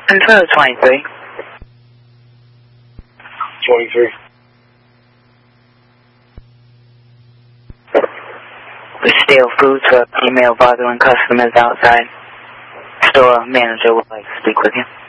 Control 23. 23. We steal food for female bothering customers outside. Store manager would like to speak with you.